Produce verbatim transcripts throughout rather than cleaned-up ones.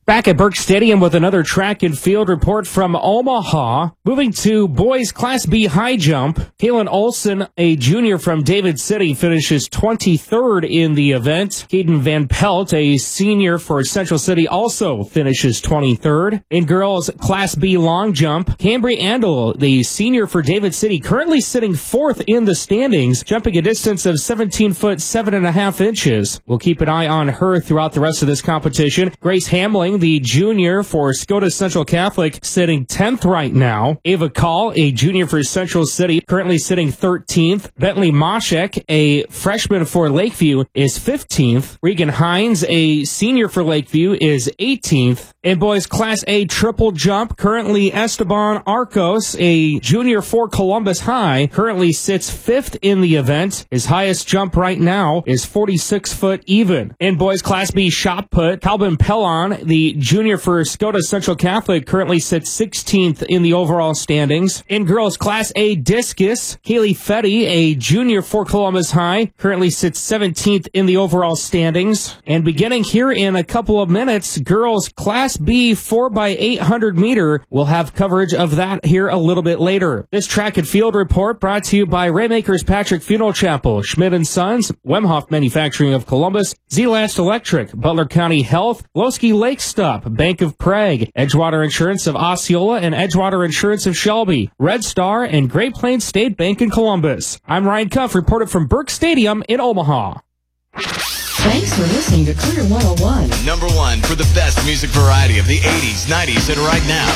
Back at Burke Stadium with another track and field report from Omaha. Moving to boys Class B high jump. Kalen Olson, a junior from David City, finishes twenty-third in the event. Caden Van Pelt, a senior for Central City, also finishes twenty-third. In girls Class B long jump, Cambry Andel, the senior for David City, currently sitting fourth in the standings, jumping a distance of seventeen foot seven and a half inches. We'll keep an eye on her throughout the rest of this competition. Grace Hamling, the junior for Scotus Central Catholic, sitting tenth right now. Ava Call, a junior for Central City, currently sitting thirteenth. Bentley Moshek, a freshman for Lakeview, is fifteenth. Regan Hines, a senior for Lakeview, is eighteenth. In boys Class A triple jump, currently Esteban Arcos, a junior for Columbus High, currently sits fifth in the event. His highest jump right now is forty-six foot even. In boys Class B shot put, Calvin Pellon, the junior for Scotus Central Catholic, currently sits sixteenth in the overall standings. In girls Class A discus, Kaylee Fetty, a junior for Columbus High, currently sits seventeenth in the overall standings. And beginning here in a couple of minutes, girls Class B four by eight hundred meter. We'll have coverage of that here a little bit later. This track and field report brought to you by Raymakers Patrick Funeral Chapel, Schmidt and Sons, Wemhoff Manufacturing of Columbus, Z-Last Electric, Butler County Health, Losky Lake Stop, Bank of Prague, Edgewater Insurance of Osceola and Edgewater Insurance of Shelby, Red Star, and Great Plains State Bank in Columbus. I'm Ryan Cuff, reported from Burke Stadium in Omaha. Thanks for listening to Clear one oh one. Number one for the best music variety of the eighties, nineties, and right now.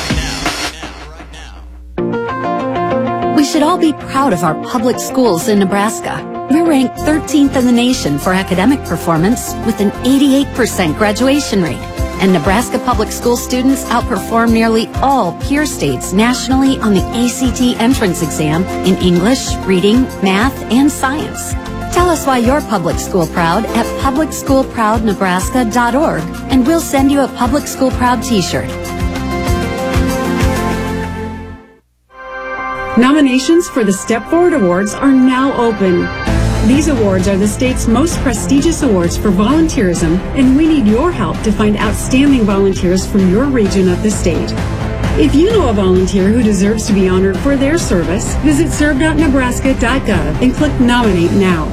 We should all be proud of our public schools in Nebraska. We're ranked thirteenth in the nation for academic performance with an eighty-eight percent graduation rate. And Nebraska public school students outperform nearly all peer states nationally on the A C T entrance exam in English, reading, math, and science. Tell us why you're public school proud at public school proud nebraska dot org, and we'll send you a Public School Proud t-shirt. Nominations for the Step Forward Awards are now open. These awards are the state's most prestigious awards for volunteerism, and we need your help to find outstanding volunteers from your region of the state. If you know a volunteer who deserves to be honored for their service, visit serve dot nebraska dot gov and click Nominate Now.